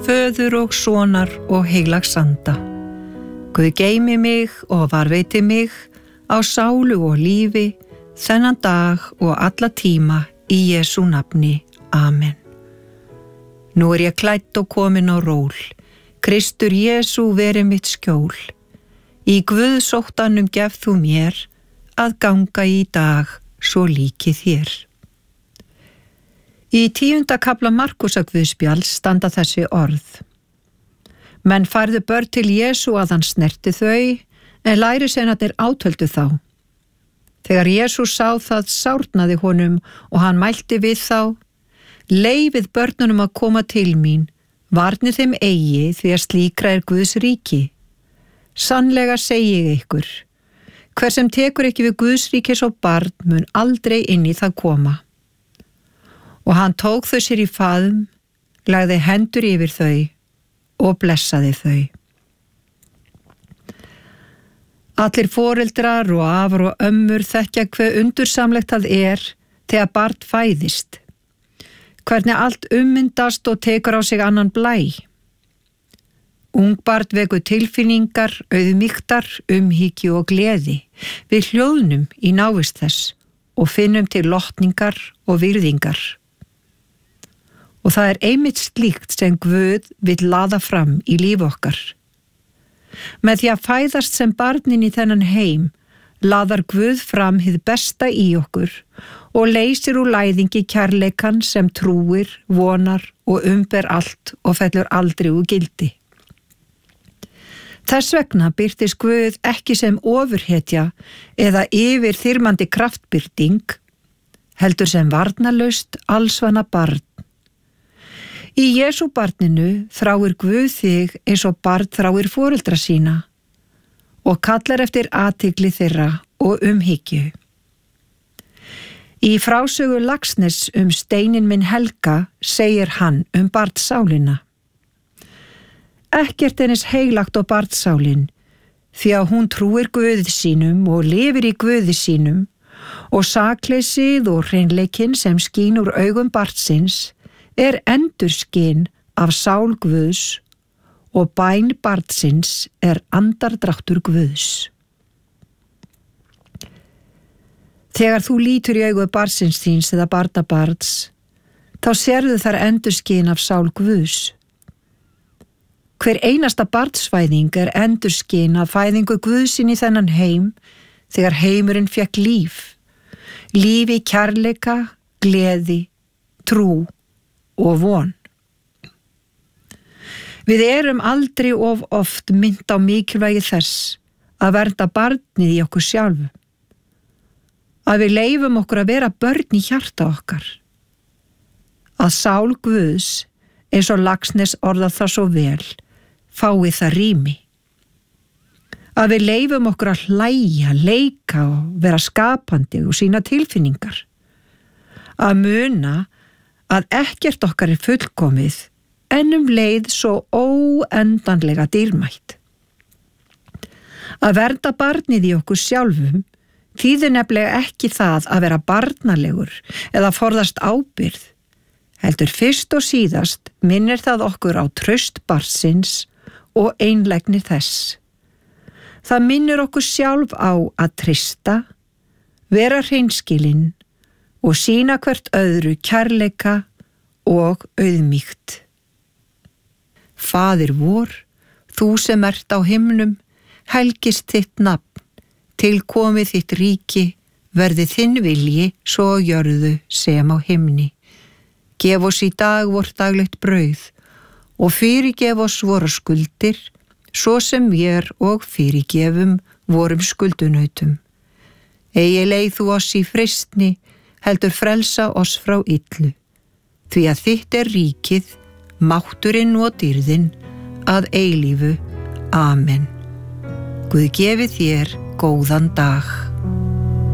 Föður og Sonar og heilags anda. Guð geymi mig og varveiti mig á sálu og lífi, þennan dag og alla tíma í Jesú nafni. Amen. Nú ég klædd og komin á ról, Kristur Jesú veri mitt skjól. Í Guðsóttanum gef þú mér að ganga í dag svo líki þér. Í 10. kafla Markúsarguðspjalls standa þessi orð. Menn færðu börn til Jesú að hann snerti þau, en lærisveinarnir átöldu þá. Þegar Jesú sá það sárnaði honum og hann mælti við þá: Leyfið börnunum að koma til mín, varnið þeim eigi því að slíkra Guðs ríki. Sannlega segi ég ykkur, hver sem tekur ekki við Guðs ríki svo barn mun aldrei inn í það koma. Og hann tók þau sér í faðm, lagði hendur yfir þau og blessaði þau. Allir foreldrar og afar og ömmur þekkja hve undursamlegt það þegar barn fæðist. Hvernig allt ummyndast og tekur á sig annan blæ. Ungbarn vekur tilfinningar, auðmýktar, umhyggju og gleði. Við hljóðnum í návist þess og finnum til lotningar og virðingar. Og það einmitt slíkt sem Guð vill laða fram í líf okkar. Með því að fæðast sem barnin í þennan heim, laðar Guð fram hið besta í okkur og leysir úr læðingi kærleikann sem trúir, vonar og umber allt og fellur aldrei úr gildi. Þess vegna birtist Guð ekki sem ofurhetja eða yfirþyrmandi kraftbirting, heldur sem varnarlaust allsvana barn. Í Jesú barninu þráir Guð þig eins og barn þráir foreldra sína og kallar eftir athygli þeirra og umhyggju. Í frásögu Laxness steininn minn Helga segir hann barnsálina. Ekkert eins heilagt og barnsálin, því að hún trúir Guði sínum og lifir í Guði sínum og sakleysið og hreinleikinn sem skín úr augum barnsins endurskinn af sál Guðs og bæn barnsins andardráttur Guðs. Þegar þú lítur í augu barnsins þíns eða barnabarns, þá sérðu þar endurskinn af sál Guðs. Hver einasta barnsfæðing endurskinn af fæðingu Guðsinn í þennan heim þegar heimurinn fékk líf. Líf í kærleika, gleði, trú og von. Við aldrei of oft minnt á mikilvægi þess að vernda barnið í okkur sjálfu. Að við leyfum okkur að vera börn í hjarta okkar. Að sál Guðs, eins og Laxness orðað það svo vel, fái það rými. Að við leyfum okkur að hlæja, leika og vera skapandi og sýna tilfinningar. Að muna að ekkert okkar fullkomið en leið svo óendanlega dýrmætt. Að vernda barnið í okkur sjálfum þýðir nefnilega ekki það að vera barnalegur eða forðast ábyrgð, heldur fyrst og síðast minnir það okkur á traust barnsins og einlægni þess. Það minnir okkur sjálf á að treysta, vera hreinskilinn og sýna hvert öðru kærleika og auðmýkt. Faðir vor, þú sem ert á himnum, helgist þitt nafn, tilkomið þitt ríki, verði þinn vilji svo á jörðu sem á himni. Gef oss í dag vort daglegt brauð og fyrirgef oss vora skuldir, svo sem vér og fyrirgefum vorum skuldunautum. Eigi leið þú oss í freistni, heldur frelsa oss frá illu, því að þitt ríkið, mátturinn og dýrðin, að eilífu. Amen. Guð gefi þér góðan dag.